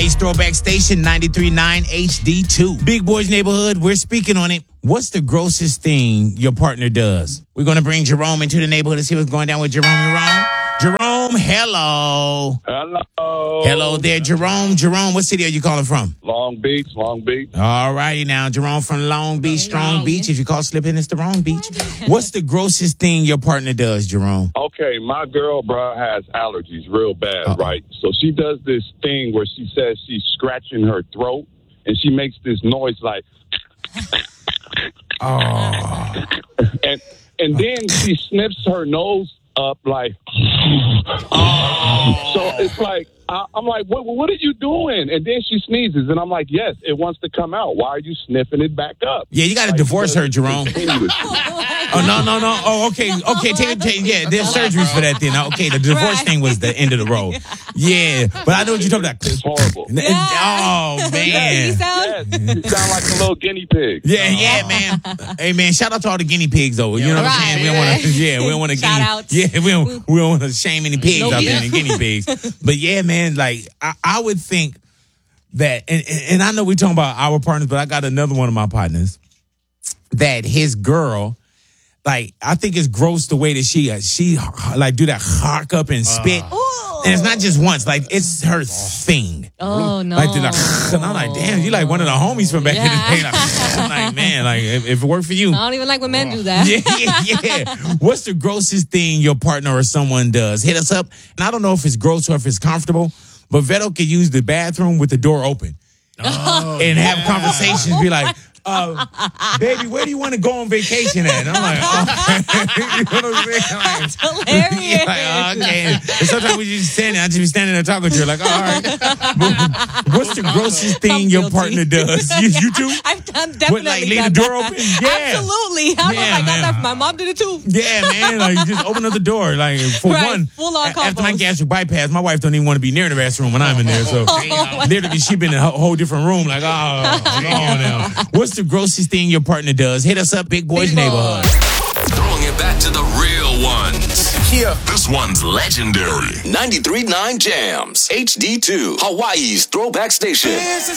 Hawaii's Throwback Station, 93.9 HD2. Big Boys Neighborhood, we're speaking on it. What's the grossest thing your partner does? We're going to bring Jerome into the neighborhood and see what's going down with Jerome. Jerome, hello. Hello there, Jerome. Jerome, what city are you calling from? Long Beach. All righty now, Jerome from Long Beach, Strong Beach. If you call slipping, it's the wrong beach. What's the grossest thing your partner does, Jerome? Okay, my girl, bro, has allergies real bad, right? So she does this thing where she says she's scratching her throat, and she makes this noise like... Oh. And then she sniffs her nose up like... Oh. So it's like, I'm like, what are you doing? And then she sneezes, and I'm like, yes, it wants to come out. Why are you sniffing it back up? Yeah, you got to divorce her, Jerome. Oh, no. Oh, okay. Take. Yeah, there's surgeries for that then. Okay, the divorce thing was the end of the road. Yeah, but I know what you're talking about. It's horrible. Oh, man. Yes, you sound like a little guinea pig. Yeah, man. Hey, man, shout out to all the guinea pigs, though. You know what I'm saying? We don't want to Shout out. Yeah, we don't want to shame any pigs out there, any guinea pigs. But yeah, man, like, I would think that, and I know we're talking about our partners, but I got another one of my partners that his girl, like, I think it's gross the way that she like do that hark up and spit. And it's not just once, like it's her thing. Oh no! Like, and I'm like, damn, you like one of the homies from back in the day. Like, I'm like, man, like if it worked for you. I don't even like when men do that. Yeah. What's the grossest thing your partner or someone does? Hit us up. And I don't know if it's gross or if it's comfortable, but Veto can use the bathroom with the door open and have conversations. Be like, baby, where do you want to go on vacation at? And I'm like, you know what I'm saying? Like, That's hilarious. Like, okay. And sometimes we just standing, I just be standing there talking to her, like, all right. What's the grossest thing your partner does? You too? I've definitely Like, leave done the door that. open? Yeah. Absolutely. I Yeah, got man. that. My mom did it too. Yeah, man. Like, you just open up the door. Like, for Right, one, full on after my combos. gastric bypass, my wife don't even want to be near the restroom when I'm in there. So, literally, she been in a whole different room. Like, oh, come on now. What's the grossest thing your partner does? Hit us up, Big Boys Neighborhood. Throwing it back to the real ones. Yeah. This one's legendary. 93.9 Jams. HD2. Hawaii's Throwback Station. This is